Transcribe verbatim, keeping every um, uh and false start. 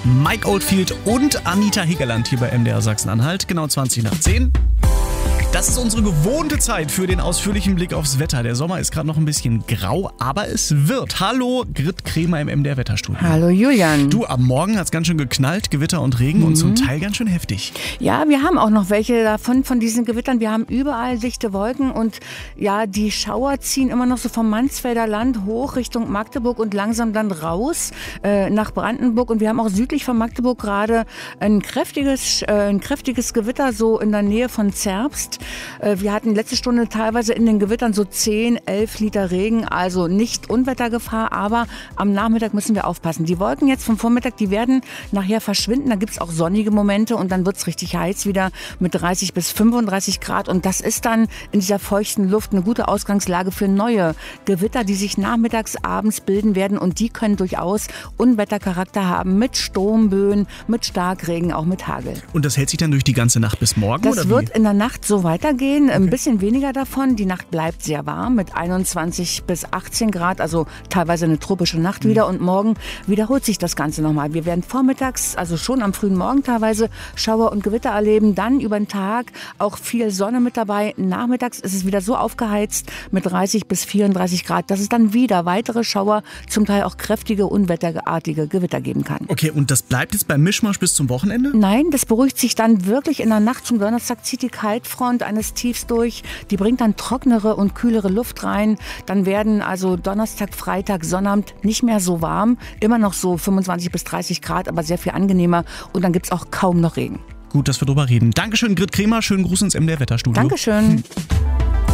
Mike Oldfield und Anita Hegeland hier bei M D R Sachsen-Anhalt. Genau zwanzig nach zehn. Das ist unsere gewohnte Zeit für den ausführlichen Blick aufs Wetter. Der Sommer ist gerade noch ein bisschen grau, aber es wird. Hallo, Grit Kremer im M D R-Wetterstudio. Hallo Julian. Du, am Morgen hat es ganz schön geknallt, Gewitter und Regen mhm. und zum Teil ganz schön heftig. Ja, wir haben auch noch welche davon, von diesen Gewittern. Wir haben überall dichte Wolken und ja, die Schauer ziehen immer noch so vom Mansfelder Land hoch Richtung Magdeburg und langsam dann raus äh, nach Brandenburg. Und wir haben auch südlich von Magdeburg gerade ein kräftiges, äh, ein kräftiges Gewitter so in der Nähe von Zerbst. Wir hatten letzte Stunde teilweise in den Gewittern so zehn, elf Liter Regen, also nicht Unwettergefahr, aber am Nachmittag müssen wir aufpassen. Die Wolken jetzt vom Vormittag, die werden nachher verschwinden, da gibt es auch sonnige Momente und dann wird es richtig heiß wieder mit dreißig bis fünfunddreißig Grad und das ist dann in dieser feuchten Luft eine gute Ausgangslage für neue Gewitter, die sich nachmittags, abends bilden werden und die können durchaus Unwettercharakter haben mit Sturmböen, mit Starkregen, auch mit Hagel. Und das hält sich dann durch die ganze Nacht bis morgen? Das oder wie? Wird in der Nacht so weitergehen, ein bisschen weniger davon. Die Nacht bleibt sehr warm mit einundzwanzig bis achtzehn Grad, also teilweise eine tropische Nacht wieder. Und morgen wiederholt sich das Ganze nochmal. Wir werden vormittags, also schon am frühen Morgen teilweise Schauer und Gewitter erleben. Dann über den Tag auch viel Sonne mit dabei. Nachmittags ist es wieder so aufgeheizt mit dreißig bis vierunddreißig Grad, dass es dann wieder weitere Schauer, zum Teil auch kräftige, unwetterartige Gewitter geben kann. Okay, und das bleibt jetzt beim Mischmasch bis zum Wochenende? Nein, das beruhigt sich dann wirklich in der Nacht zum Donnerstag, zieht die Kaltfront eines Tiefs durch. Die bringt dann trocknere und kühlere Luft rein. Dann werden also Donnerstag, Freitag, Sonnabend nicht mehr so warm. Immer noch so fünfundzwanzig bis dreißig Grad, aber sehr viel angenehmer. Und dann gibt es auch kaum noch Regen. Gut, dass wir drüber reden. Dankeschön, Grit Kremer. Schönen Gruß ins M D R-Wetterstudio. Dankeschön. Hm.